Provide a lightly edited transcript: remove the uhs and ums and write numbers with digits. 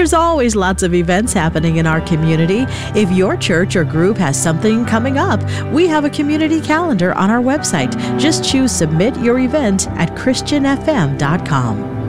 There's always lots of events happening in our community. If your church or group has something coming up, we have a community calendar on our website. Just choose Submit Your Event at ChristianFM.com.